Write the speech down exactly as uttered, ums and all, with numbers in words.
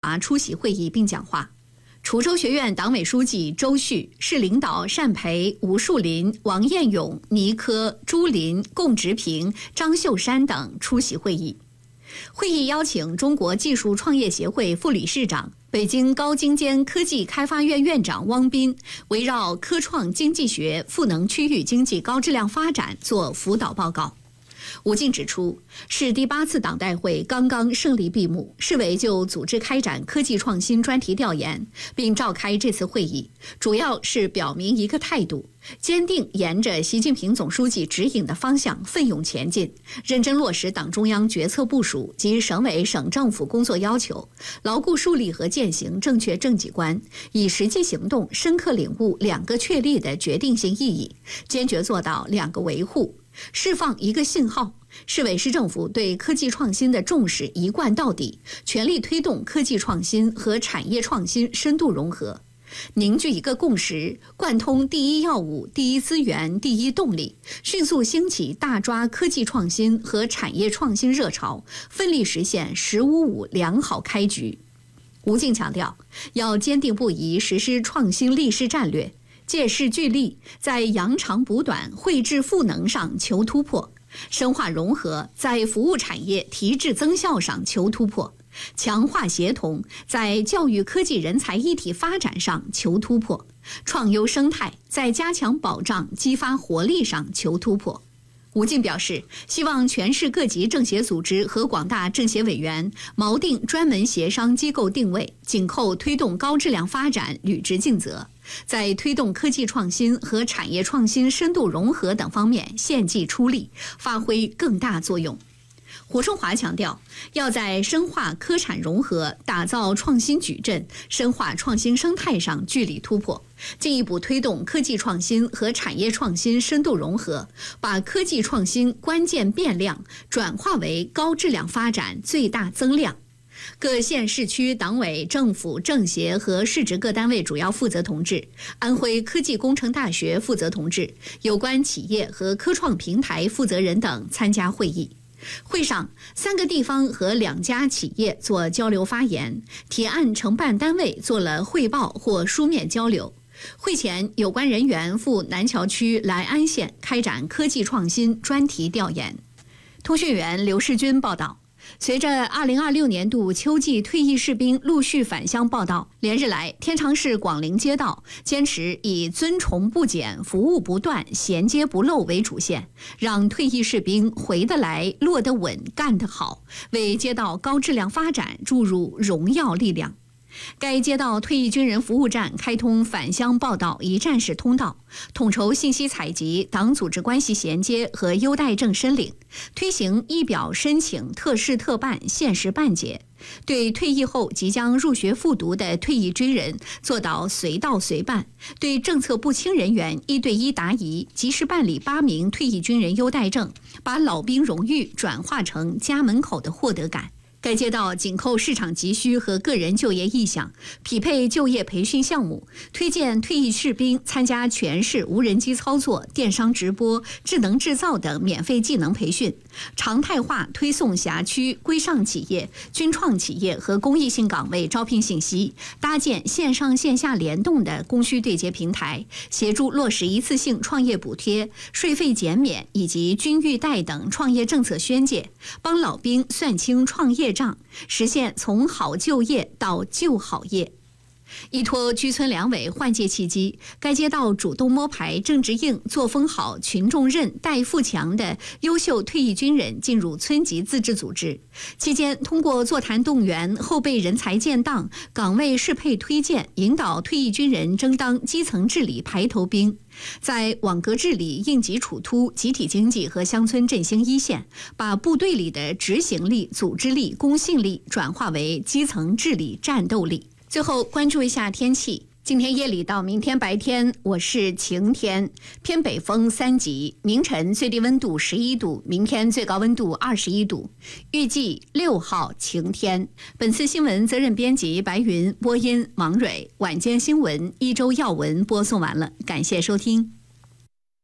华出席会议并讲话。滁州学院党委书记周旭、市领导单培、吴树林、王彦勇、倪科、朱林、龚直平、张秀山等出席会议。会议邀请中国技术创业协会副理事长、北京高精尖科技开发院院长汪斌围绕科创经济学赋能区域经济高质量发展做辅导报告。吴静指出，市第八次党代会刚刚胜利闭幕，市委就组织开展科技创新专题调研，并召开这次会议，主要是表明一个态度：坚定沿着习近平总书记指引的方向奋勇前进，认真落实党中央决策部署及省委省政府工作要求，牢固树立和践行正确政绩观，以实际行动深刻领悟两个确立的决定性意义，坚决做到两个维护。释放一个信号，市委市政府对科技创新的重视一贯到底，全力推动科技创新和产业创新深度融合，凝聚一个共识，贯通第一要务、第一资源、第一动力，迅速兴起大抓科技创新和产业创新热潮，奋力实现“十五五”良好开局。吴静强调，要坚定不移实施创新立市战略，借势聚力，在扬长补短、绘制赋能上求突破，深化融合，在服务产业提质增效上求突破，强化协同，在教育科技人才一体发展上求突破，创优生态，在加强保障、激发活力上求突破。吴静表示，希望全市各级政协组织和广大政协委员锚定专门协商机构定位，紧扣推动高质量发展履职尽责，在推动科技创新和产业创新深度融合等方面献计出力，发挥更大作用。胡春华强调，要在深化科产融合、打造创新矩阵、深化创新生态上据理突破，进一步推动科技创新和产业创新深度融合，把科技创新关键变量转化为高质量发展最大增量。各县市区党委政府政协和市直各单位主要负责同志、安徽科技工程大学负责同志、有关企业和科创平台负责人等参加会议。会上，三个地方和两家企业做交流发言，提案承办单位做了汇报或书面交流。会前，有关人员赴南桥区来安县开展科技创新专题调研。通讯员刘世军报道，随着二零二六年度秋季退役士兵陆续返乡报到，连日来，天长市广陵街道坚持以尊崇不减、服务不断、衔接不漏为主线，让退役士兵回得来、落得稳、干得好，为街道高质量发展注入荣耀力量。该街道退役军人服务站开通返乡报到一站式通道，统筹信息采集、党组织关系衔接和优待证申领，推行一表申请特事特办、限时办结，对退役后即将入学复读的退役军人做到随到随办，对政策不清人员一对一答疑，及时办理八名退役军人优待证，把老兵荣誉转化成家门口的获得感。该街道紧扣市场急需和个人就业意向，匹配就业培训项目，推荐退役士兵参加全市无人机操作、电商直播、智能制造等免费技能培训，常态化推送辖区规上企业、军创企业和公益性岗位招聘信息，搭建线上线下联动的供需对接平台，协助落实一次性创业补贴、税费减免以及军育贷等创业政策宣介，帮老兵算清创业账，实现从好就业到就好业。依托居村两委换届契机，该街道主动摸排政治硬、作风好、群众认、代富强的优秀退役军人进入村级自治组织。期间，通过座谈动员、后备人才建档、岗位适配推荐，引导退役军人争当基层治理排头兵，在网格治理、应急处突、集体经济和乡村振兴一线，把部队里的执行力、组织力、公信力转化为基层治理战斗力。最后关注一下天气，今天夜里到明天白天我是晴天，偏北风三级，明晨最低温度十一度，明天最高温度二十一度，预计六号晴天。本次新闻责任编辑白云，播音王蕊，晚间新闻一周要闻播送完了，感谢收听。